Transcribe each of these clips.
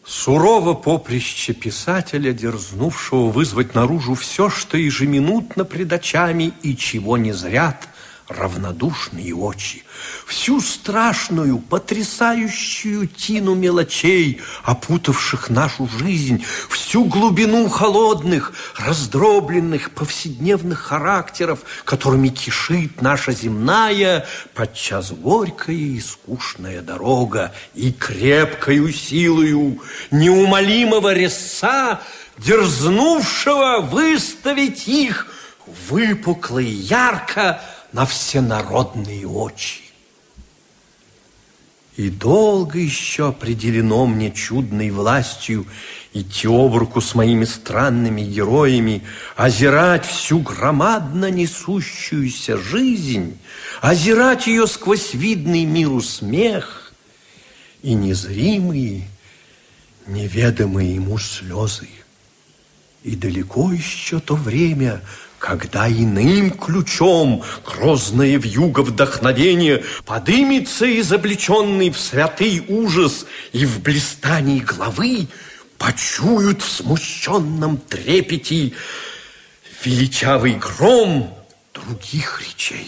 Сурово поприще писателя, дерзнувшего вызвать наружу все, что ежеминутно пред очами и чего не зрят равнодушные очи, всю страшную, потрясающую тину мелочей, опутавших нашу жизнь, всю глубину холодных, раздробленных повседневных характеров, которыми кишит наша земная, подчас горькая и скучная дорога, и крепкою силою неумолимого резца, дерзнувшего выставить их выпукло и ярко на всенародные очи. И долго еще определено мне чудной властью идти об руку с моими странными героями, озирать всю громадно несущуюся жизнь, озирать ее сквозь видный миру смех и незримые, неведомые ему слезы. И далеко еще то время, когда иным ключом грозное вьюга вдохновения подымется изобличенный в святый ужас и в блистании главы почуют в смущенном трепете величавый гром других речей.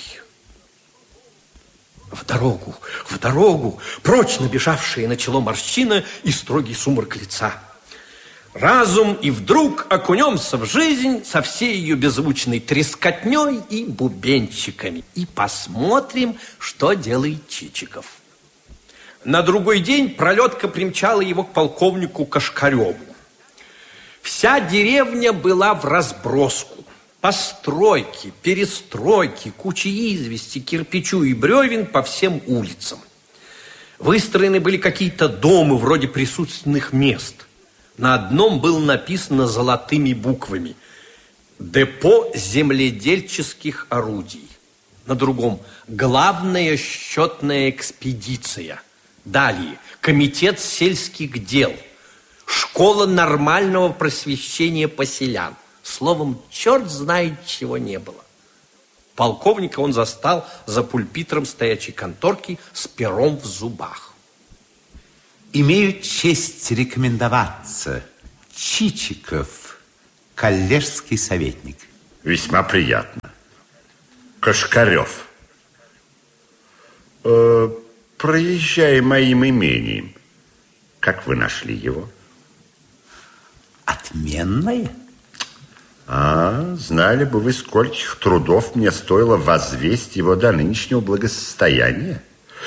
В дорогу, прочь набежавшие на чело морщина и строгий сумрак лица. Разум, и вдруг окунемся в жизнь со всей ее беззвучной трескотней и бубенчиками. И посмотрим, что делает Чичиков. На другой день пролетка примчала его к полковнику Кошкареву. Вся деревня была в разброску. Постройки, перестройки, кучи извести, кирпичу и бревен по всем улицам. Выстроены были какие-то дома вроде присутственных мест. На одном было написано золотыми буквами «Депо земледельческих орудий». На другом «Главная счетная экспедиция». Далее «Комитет сельских дел». «Школа нормального просвещения поселян». Словом, черт знает, чего не было. Полковника он застал за пульпитром стоячей конторки с пером в зубах. Имею честь рекомендоваться. Чичиков, коллежский советник. Весьма приятно. Кошкарев. Проезжая моим имением, как вы нашли его? Отменное? Знали бы вы, скольких трудов мне стоило возвесть его до нынешнего благосостояния.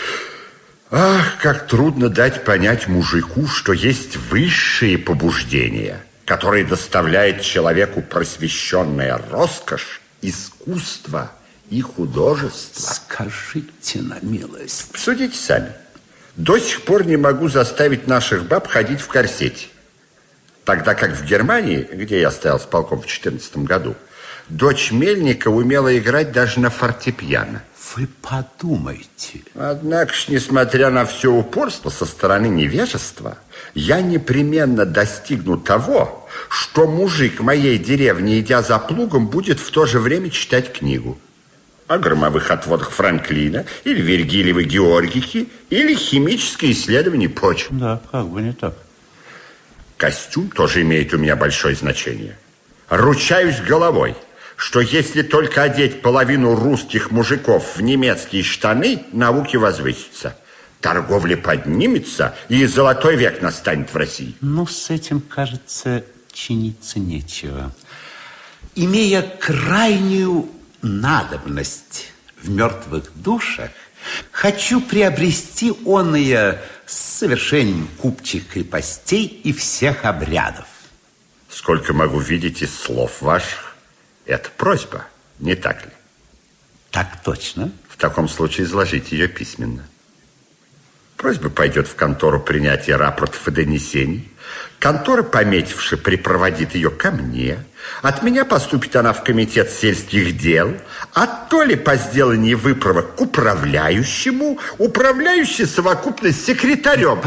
Ах, как трудно дать понять мужику, что есть высшие побуждения, которые доставляет человеку просвещенная роскошь, искусство и художество. Скажите на милость. Судите сами. До сих пор не могу заставить наших баб ходить в корсете. Тогда как в Германии, где я стоял с полком в 2014 году, дочь мельника умела играть даже на фортепиано. Вы подумайте. Однако ж, несмотря на все упорство со стороны невежества, я непременно достигну того, что мужик моей деревни, идя за плугом, будет в то же время читать книгу о громовых отводах Франклина, или Вергилиевой Георгике, или химическое исследование почв. Да, как бы не так. Костюм тоже имеет у меня большое значение. Ручаюсь головой, что если только одеть половину русских мужиков в немецкие штаны, науки возвысятся. Торговля поднимется, и золотой век настанет в России. Ну, с этим, кажется, чиниться нечего. Имея крайнюю надобность в мертвых душах, хочу приобрести оное с совершением купчих крепостей и всех обрядов. Сколько могу видеть из слов ваших, это просьба, не так ли? Так точно. В таком случае изложите ее письменно. Просьба пойдет в контору принятия рапортов и донесений. Контора, пометивши, припроводит ее ко мне. От меня поступит она в комитет сельских дел, а то ли по сделании выправок к управляющему, управляющий совокупно с секретарем.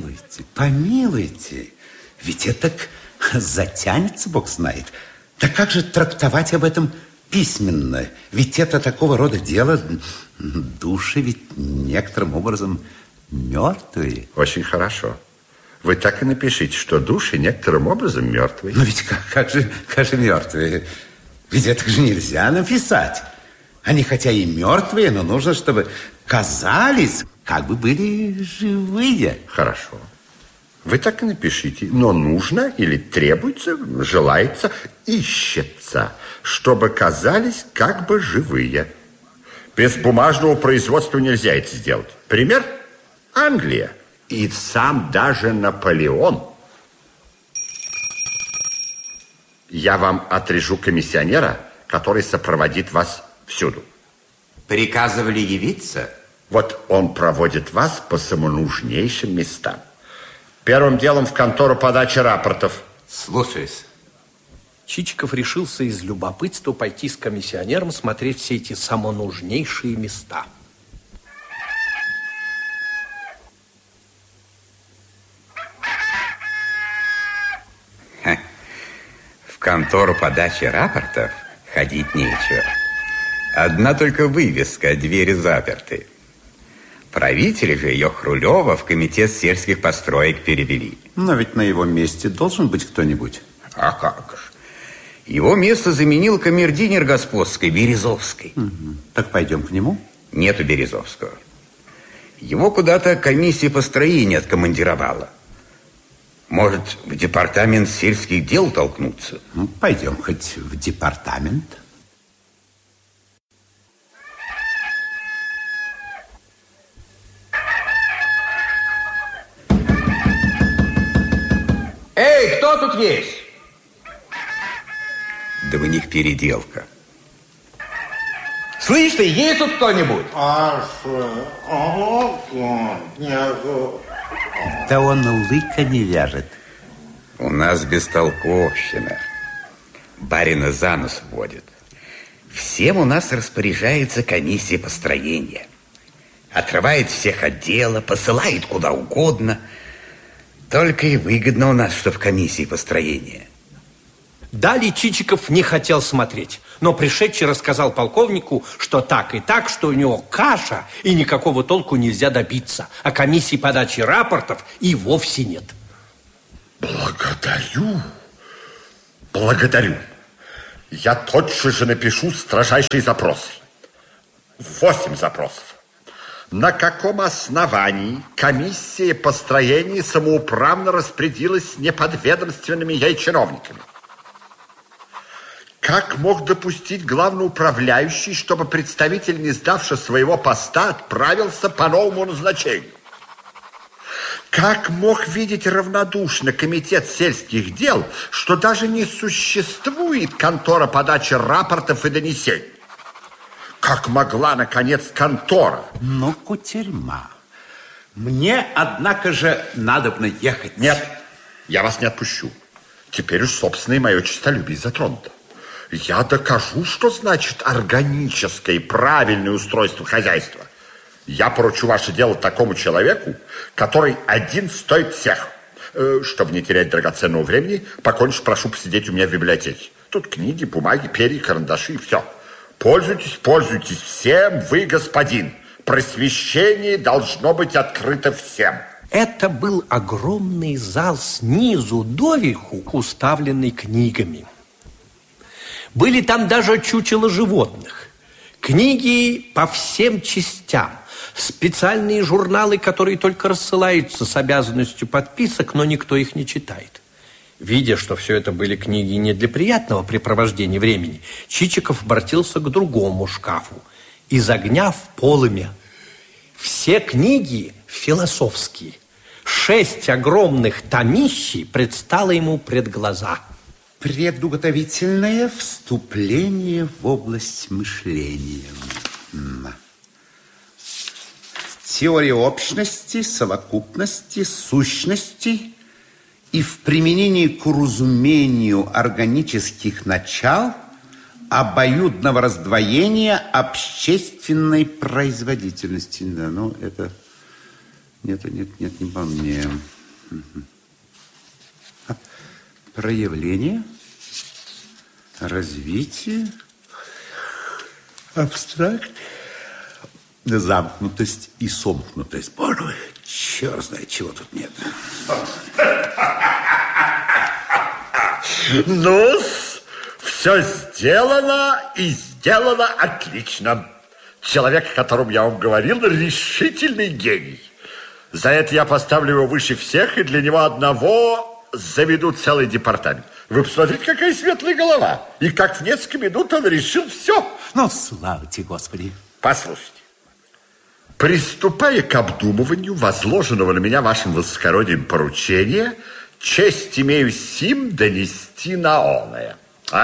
Помилуйте, ведь это затянется, Бог знает. Да как же трактовать об этом письменно? Ведь это такого рода дело, души ведь некоторым образом мертвые. Очень хорошо. Вы так и напишите, что души некоторым образом мертвые. Но ведь как же мертвые? Ведь это же нельзя написать. Они хотя и мертвые, но нужно, чтобы казались, как бы были живые. Хорошо. Вы так и напишите. Но нужно или требуется, желается, ищется, чтобы казались как бы живые. Без бумажного производства нельзя это сделать. Пример – Англия. И сам даже Наполеон. Я вам отрежу комиссионера, который сопроводит вас всюду. Приказывали явиться? Вот он проводит вас по самонужнейшим местам. Первым делом в контору подачи рапортов. Слушаюсь. Чичиков решился из любопытства пойти с комиссионером смотреть все эти самонужнейшие места. В контору подачи рапортов ходить нечего. Одна только вывеска, двери заперты. Правители же ее Хрулева в комитет сельских построек перевели. Но ведь на его месте должен быть кто-нибудь. А как же? Его место заменил камердинер господской Березовской. Угу. Так пойдем к нему? Нету Березовского. Его куда-то комиссия построения откомандировала. Может, в департамент сельских дел толкнуться? Ну, пойдем хоть в департамент. Эй, кто тут есть? Да у них переделка. Слышь ты, есть тут кто-нибудь? Да он лыка не вяжет. У нас бестолковщина. Барина за нос водит. Всем у нас распоряжается комиссия построения. Отрывает всех от дела, посылает куда угодно. Только и выгодно у нас, что в комиссии построения. Далее Чичиков не хотел смотреть, но пришедший рассказал полковнику, что так и так, что у него каша, и никакого толку нельзя добиться, а комиссии подачи рапортов и вовсе нет. Благодарю. Я тотчас же напишу строжайший запрос. 8 запросов. На каком основании комиссия построения самоуправно распорядилась неподведомственными ей чиновниками? Как мог допустить главноуправляющий, чтобы представитель, не сдавший своего поста, отправился по новому назначению? Как мог видеть равнодушно комитет сельских дел, что даже не существует контора подачи рапортов и донесений? Как могла, наконец, контора? Ну, кутерьма. Мне, однако же, надобно ехать. Нет, я вас не отпущу. Теперь уж собственное мое честолюбие затронуто. Я докажу, что значит органическое и правильное устройство хозяйства. Я поручу ваше дело такому человеку, который один стоит всех. Чтобы не терять драгоценного времени, покончишь, прошу посидеть у меня в библиотеке. Тут книги, бумаги, перья, карандаши и все. Пользуйтесь, пользуйтесь всем, вы господин. Просвещение должно быть открыто всем. Это был огромный зал снизу доверху, уставленный книгами. Были там даже чучела животных, книги по всем частям, специальные журналы, которые только рассылаются с обязанностью подписок, но никто их не читает. Видя, что все это были книги не для приятного препровождения времени, Чичиков обратился к другому шкафу, из огня в полымя. Все книги философские. 6 огромных томищей предстало ему пред глаза. Предуготовительное вступление в область мышления. Теория общности, совокупности, сущности и в применении к уразумению органических начал обоюдного раздвоения общественной производительности. Да, ну, это... Нет, не по мне. Проявление, развитие, абстракт, замкнутость и сомкнутость. Боже мой, черт знает, чего тут нет. Ну, все сделано и сделано отлично. Человек, о котором я вам говорил, решительный гений. За это я поставлю его выше всех, и для него одного заведу целый департамент. Вы посмотрите, какая светлая голова. И как в несколько минут он решил все. Ну, слава тебе, Господи. Послушайте. Приступая к обдумыванию возложенного на меня вашим высокородием поручения, честь имею сим донести на оное.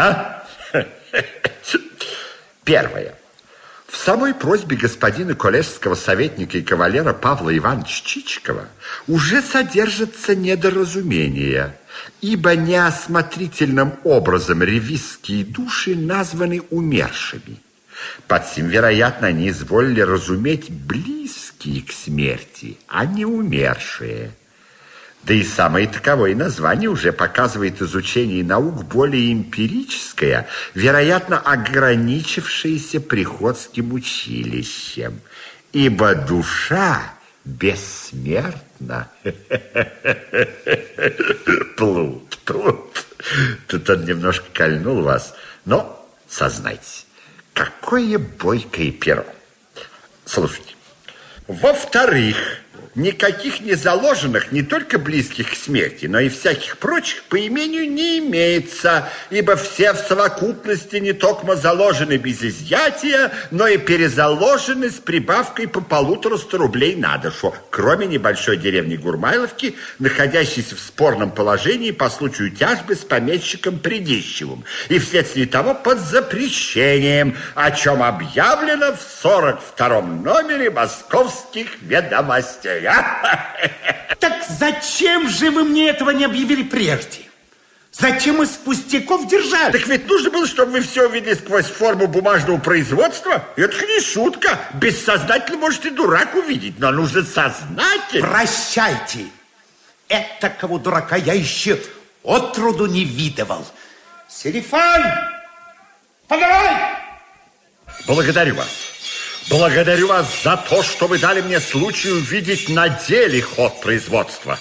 Первое. В самой просьбе господина коллежского советника и кавалера Павла Ивановича Чичикова уже содержится недоразумение, ибо неосмотрительным образом ревизские души названы умершими. Под сим, вероятно, они изволили разуметь близкие к смерти, а не умершие. Да и самое таковое название уже показывает изучение наук более эмпирическое, вероятно, ограничившееся приходским училищем. Ибо душа бессмертна. Плут. Тут он немножко кольнул вас, но сознайтесь, какое бойкое перо. Слушайте. Во-вторых, никаких незаложенных, не только близких к смерти, но и всяких прочих по имению не имеется, ибо все в совокупности не только заложены без изъятия, но и перезаложены с прибавкой по 150 рублей на душу, кроме небольшой деревни Гурмайловки, находящейся в спорном положении по случаю тяжбы с помещиком Придищевым, и вследствие того под запрещением, о чем объявлено в 42-м номере Московских ведомостей. Так зачем же вы мне этого не объявили прежде? Зачем из пустяков держали? Так ведь нужно было, чтобы вы все увидели сквозь форму бумажного производства. Это не шутка. Бессознательно, может, и дурак увидеть, но нужно сознательно. Прощайте. Этакого дурака я еще отроду не видывал. Селифан, подавай! Благодарю вас. Благодарю вас за то, что вы дали мне случай увидеть на деле ход производства.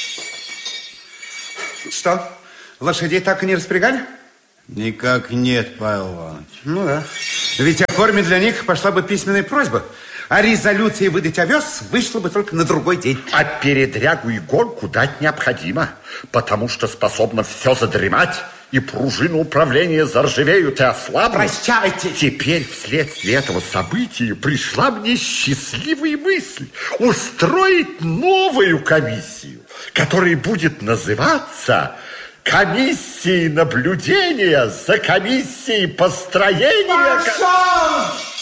Что, лошадей так и не распрягали? Никак нет, Павел Иванович. Ну да. Ведь о корме для них пошла бы письменная просьба. А резолюции выдать овес вышло бы только на другой день. А передрягу и гонку дать необходимо, потому что способно все задремать, и пружины управления заржавеют и ослабнут. Прощайте. Теперь вследствие этого события пришла мне счастливая мысль устроить новую комиссию, которая будет называться комиссией наблюдения за комиссией построения... Пошел!